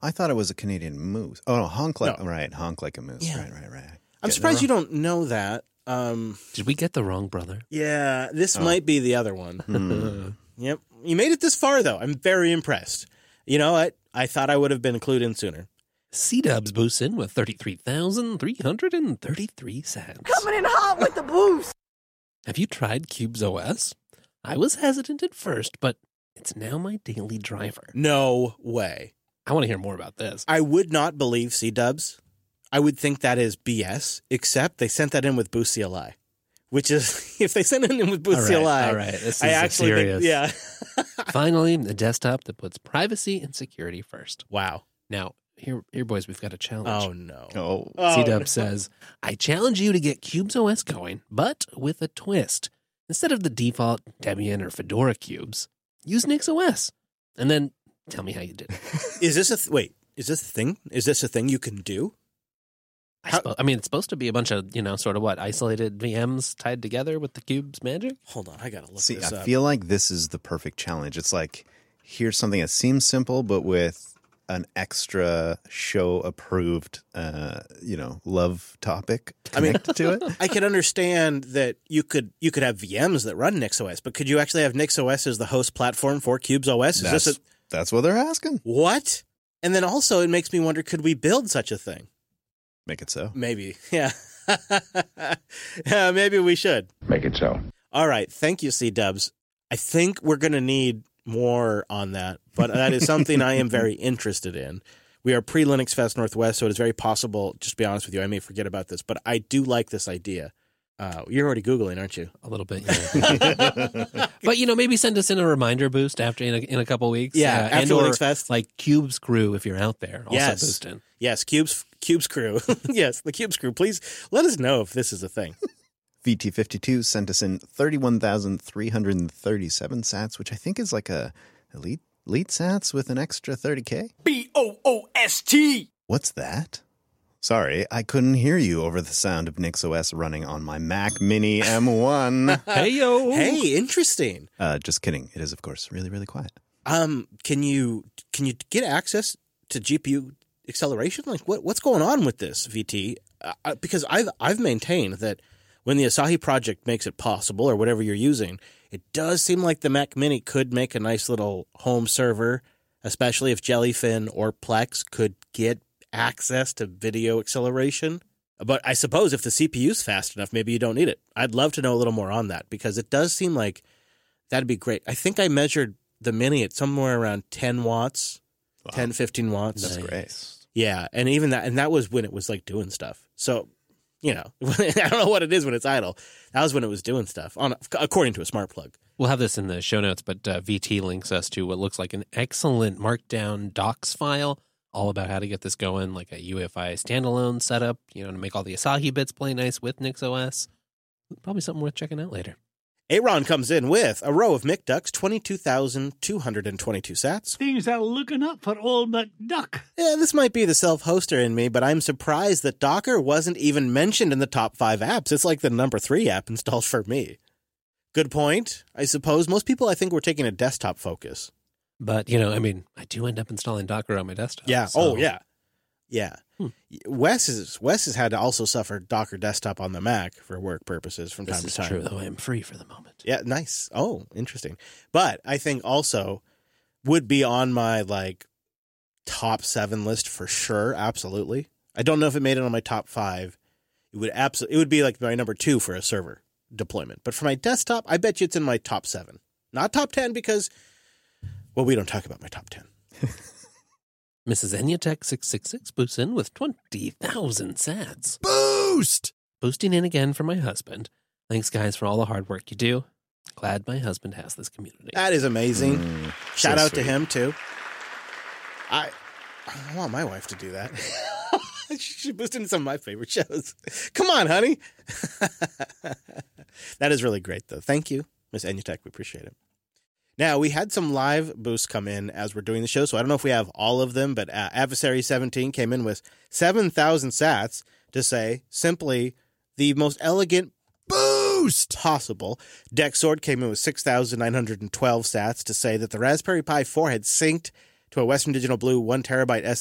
I thought it was a Canadian moose. Oh, no, honk like No. right, honk like a moose. Yeah. Right. I'm surprised you don't know that. Did we get the wrong brother? Yeah, this might be the other one. Yep. You made it this far, though. I'm very impressed. You know what? I thought I would have been clued in sooner. C-Dubs boosts in with 33,333 sats. Coming in hot with the boost. Have you tried Cubes OS? I was hesitant at first, but it's now my daily driver. No way. I want to hear more about this. I would not believe C-Dubs. I would think that is BS, except they sent that in with Boost CLI, which is, if they sent it in with Boost CLI. All right. This is serious. Yeah. Finally, the desktop that puts privacy and security first. Wow. Now, here, boys, we've got a challenge. Oh, no. C-Dub says, I challenge you to get Cubes OS going, but with a twist. Instead of the default Debian or Fedora cubes, use NixOS. And then tell me how you did it. Is this a thing? Is this a thing you can do? I mean, it's supposed to be a bunch of, sort of isolated VMs tied together with the Cube's magic? Hold on, I got to look See, this up. I feel like this is the perfect challenge. It's like, here's something that seems simple, but with an extra show-approved, love topic connected to it. I could understand that you could have VMs that run NixOS, but could you actually have NixOS as the host platform for Cubes OS? That's what they're asking. What? And then also, it makes me wonder, could we build such a thing? Make it so. Maybe. Yeah. Yeah, maybe we should. Make it so. All right. Thank you, C-Dubs. I think we're going to need more on that, but that is something I am very interested in. We are pre-Linux Fest Northwest, so it is very possible, just to be honest with you, I may forget about this, but I do like this idea. You're already Googling, aren't you? A little bit, yeah. But, maybe send us in a reminder boost after in a couple weeks. Yeah, after Linux Fest. Like Cubes Crew, if you're out there, also boost in. Yes, Cubes Crew. Yes, the Cubes Crew. Please let us know if this is a thing. VT52 sent us in 31,337 sats, which I think is like a elite sats with an extra 30K. BOOST. What's that? Sorry, I couldn't hear you over the sound of NixOS running on my Mac Mini M1. Hey-yo. Hey, interesting. Just kidding. It is, of course, really, really quiet. Can you get access to GPU acceleration? Like, what's going on with this, VT? Because I've maintained that when the Asahi project makes it possible, or whatever you're using, it does seem like the Mac Mini could make a nice little home server, especially if Jellyfin or Plex could get access to video acceleration. But I suppose if the CPU's fast enough, maybe you don't need it. I'd love to know a little more on that, because it does seem like that'd be great. I think I measured the Mini at somewhere around 10 watts, wow. 10, 15 watts. That's great. Yeah, and even that was when it was like doing stuff. So, I don't know what it is when it's idle. That was when it was doing stuff, according to a smart plug. We'll have this in the show notes, but VT links us to what looks like an excellent Markdown docs file, all about how to get this going, like a UEFI standalone setup, to make all the Asahi bits play nice with NixOS. Probably something worth checking out later. Aaron comes in with a row of McDucks, 22,222 sats. Things are looking up for old McDuck. Yeah, this might be the self-hoster in me, but I'm surprised that Docker wasn't even mentioned in the top 5 apps. It's like the number 3 app installed for me. Good point. I suppose most people, I think, were taking a desktop focus. But, I do end up installing Docker on my desktop. Yeah. So. Oh, yeah. Yeah. Wes has had to also suffer Docker desktop on the Mac for work purposes from time to time. This is true, though. I am free for the moment. Yeah, nice. Oh, interesting. But I think also would be on my, top 7 list for sure. Absolutely. I don't know if it made it on my top 5. It would be like my number 2 for a server deployment. But for my desktop, I bet you it's in my top 7. Not top 10 because... well, we don't talk about my top 10. Mrs. Enyatech666 boosts in with 20,000 sats. Boost! Boosting in again for my husband. Thanks, guys, for all the hard work you do. Glad my husband has this community. That is amazing. Shout out to him, too. I want my wife to do that. She should boost in some of my favorite shows. Come on, honey. That is really great, though. Thank you, Miss Enyatech. We appreciate it. Now, we had some live boosts come in as we're doing the show, so I don't know if we have all of them, but Adversary 17 came in with 7,000 sats to say simply the most elegant boost possible. Dexord came in with 6,912 sats to say that the Raspberry Pi 4 had synced to a Western Digital Blue 1 terabyte